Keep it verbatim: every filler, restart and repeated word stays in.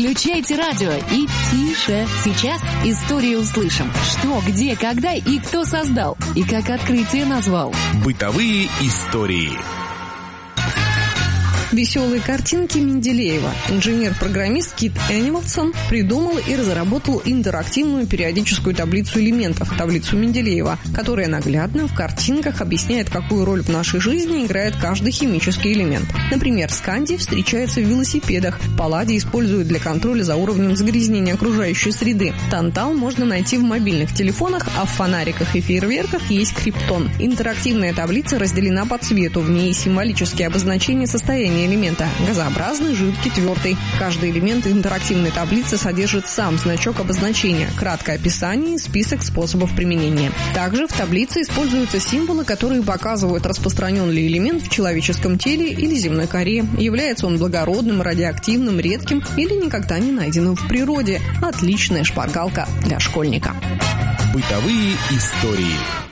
Включайте радио и тише. Сейчас историю услышим. Что, где, когда и кто создал. И как открытие назвал. Бытовые истории. Веселые картинки Менделеева. Инженер-программист Кит Энималсон придумал и разработал интерактивную периодическую таблицу элементов, таблицу Менделеева, которая наглядно в картинках объясняет, какую роль в нашей жизни играет каждый химический элемент. Например, скандий встречается в велосипедах, палладий используют для контроля за уровнем загрязнения окружающей среды. Тантал можно найти в мобильных телефонах, а в фонариках и фейерверках есть криптон. Интерактивная таблица разделена по цвету, в ней символические обозначения состояния элемента – газообразный, жидкий, твердый. Каждый элемент интерактивной таблицы содержит сам значок обозначения, краткое описание и список способов применения. Также в таблице используются символы, которые показывают, распространен ли элемент в человеческом теле или земной коре, является он благородным, радиоактивным, редким или никогда не найденным в природе. Отличная шпаргалка для школьника. Бытовые истории.